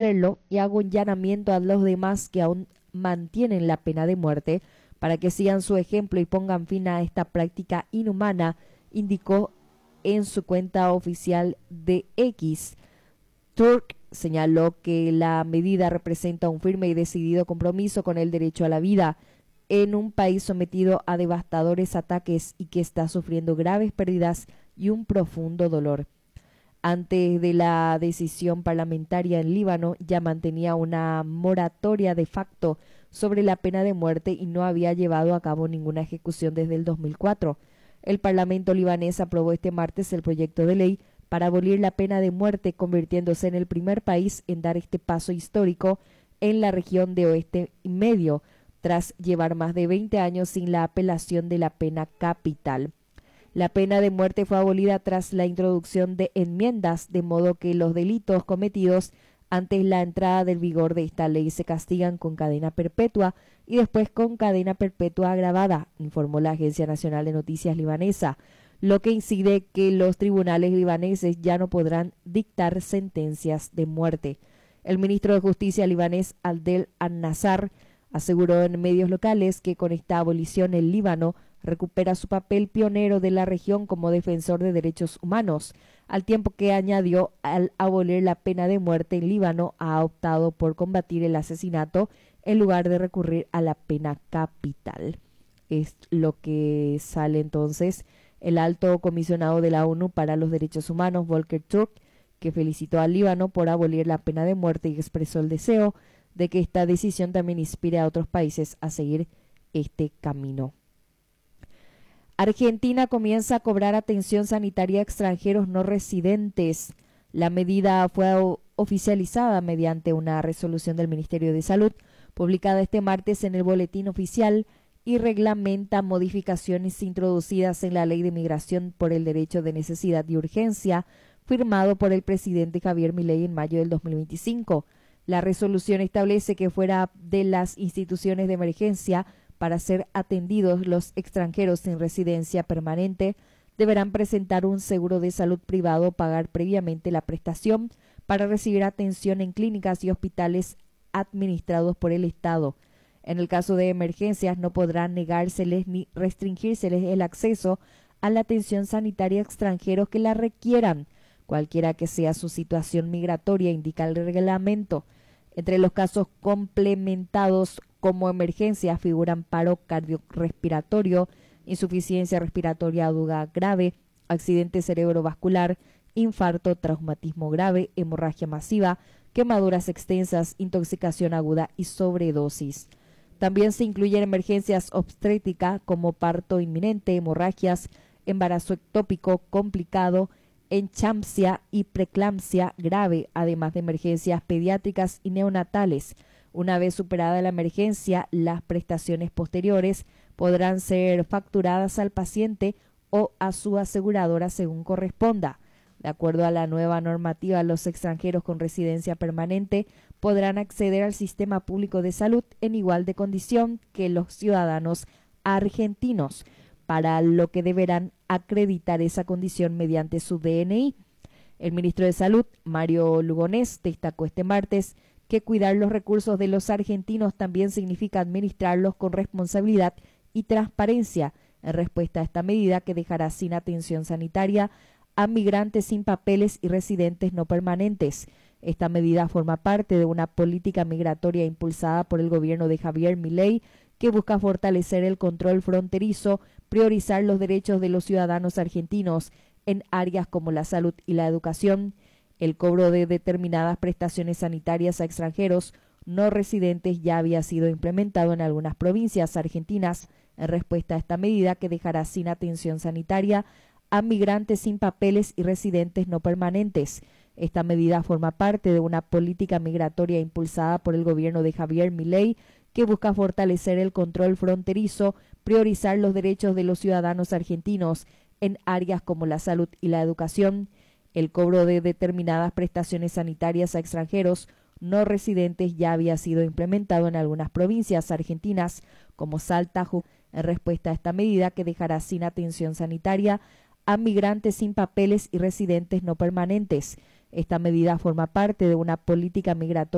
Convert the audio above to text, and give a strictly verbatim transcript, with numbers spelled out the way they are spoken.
hacerlo y hago un llamamiento a los demás que aún mantienen la pena de muerte para que sigan su ejemplo y pongan fin a esta práctica inhumana, indicó en su cuenta oficial de X. Turk señaló que la medida representa un firme y decidido compromiso con el derecho a la vida en un país sometido a devastadores ataques y que está sufriendo graves pérdidas y un profundo dolor. Antes de la decisión parlamentaria en Líbano ya mantenía una moratoria de facto sobre la pena de muerte y no había llevado a cabo ninguna ejecución desde el dos mil cuatro. El Parlamento libanés aprobó este martes el proyecto de ley para abolir la pena de muerte, convirtiéndose en el primer país en dar este paso histórico en la región de Oeste y Medio, tras llevar más de veinte años sin la apelación de la pena capital. La pena de muerte fue abolida tras la introducción de enmiendas, de modo que los delitos cometidos antes la entrada del vigor de esta ley se castigan con cadena perpetua y después con cadena perpetua agravada, informó la Agencia Nacional de Noticias libanesa, lo que incide que los tribunales libaneses ya no podrán dictar sentencias de muerte. El ministro de Justicia libanés Adel Al-Nassar aseguró en medios locales que con esta abolición el Líbano recupera su papel pionero de la región como defensor de derechos humanos, al tiempo que añadió al abolir la pena de muerte en Líbano ha optado por combatir el asesinato en lugar de recurrir a la pena capital. Es lo que sale entonces el alto comisionado de la ONU para los Derechos Humanos, Volker Turk, que felicitó al Líbano por abolir la pena de muerte y expresó el deseo de que esta decisión también inspire a otros países a seguir este camino. Argentina comienza a cobrar atención sanitaria a extranjeros no residentes. La medida fue oficializada mediante una resolución del Ministerio de Salud, publicada este martes en el Boletín Oficial, y reglamenta modificaciones introducidas en la Ley de Migración por el Derecho de Necesidad y Urgencia, firmado por el presidente Javier Milei en mayo del dos mil veinticinco. La resolución establece que fuera de las instituciones de emergencia para ser atendidos, los extranjeros sin residencia permanente deberán presentar un seguro de salud privado o pagar previamente la prestación para recibir atención en clínicas y hospitales administrados por el Estado. En el caso de emergencias, no podrán negárseles ni restringírseles el acceso a la atención sanitaria a extranjeros que la requieran, cualquiera que sea su situación migratoria, indica el reglamento. Entre los casos complementados como emergencia figuran paro cardiorrespiratorio, insuficiencia respiratoria aguda grave, accidente cerebrovascular, infarto, traumatismo grave, hemorragia masiva, quemaduras extensas, intoxicación aguda y sobredosis. También se incluyen emergencias obstétricas como parto inminente, hemorragias, embarazo ectópico complicado, enclampsia y preeclampsia grave, además de emergencias pediátricas y neonatales. Una vez superada la emergencia, las prestaciones posteriores podrán ser facturadas al paciente o a su aseguradora según corresponda. De acuerdo a la nueva normativa, los extranjeros con residencia permanente podrán acceder al sistema público de salud en igual de condición que los ciudadanos argentinos, para lo que deberán acreditar esa condición mediante su D N I. El ministro de Salud, Mario Lugones, destacó este martes que cuidar los recursos de los argentinos también significa administrarlos con responsabilidad y transparencia, en respuesta a esta medida que dejará sin atención sanitaria a migrantes sin papeles y residentes no permanentes. Esta medida forma parte de una política migratoria impulsada por el gobierno de Javier Milei, que busca fortalecer el control fronterizo, priorizar los derechos de los ciudadanos argentinos en áreas como la salud y la educación, el cobro de determinadas prestaciones sanitarias a extranjeros no residentes ya había sido implementado en algunas provincias argentinas en respuesta a esta medida que dejará sin atención sanitaria a migrantes sin papeles y residentes no permanentes. Esta medida forma parte de una política migratoria impulsada por el gobierno de Javier Milei, que busca fortalecer el control fronterizo, priorizar los derechos de los ciudadanos argentinos en áreas como la salud y la educación, el cobro de determinadas prestaciones sanitarias a extranjeros no residentes ya había sido implementado en algunas provincias argentinas como Salta, Jujuy, en respuesta a esta medida que dejará sin atención sanitaria a migrantes sin papeles y residentes no permanentes. Esta medida forma parte de una política migratoria